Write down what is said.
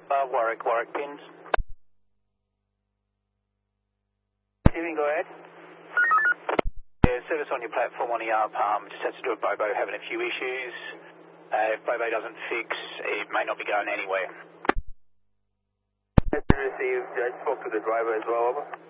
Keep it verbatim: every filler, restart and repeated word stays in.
Uh, Warwick, Warwick pins. Steven, go ahead. Yeah, service on your platform on the up, um, just has to do with Bobo having a few issues. Uh, if Bobo doesn't fix, it may not be going anywhere. Received. I spoke to the driver as well, over.